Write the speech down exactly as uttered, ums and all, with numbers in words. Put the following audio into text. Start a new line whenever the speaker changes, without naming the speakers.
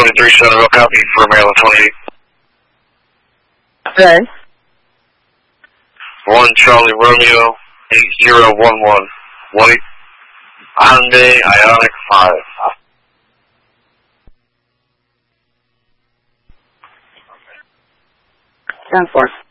twenty-three Centerville, copy for Maryland twenty-eight.
Okay.
one Charlie Romeo, eight zero one one, white, Hyundai Ioniq five.
ten four.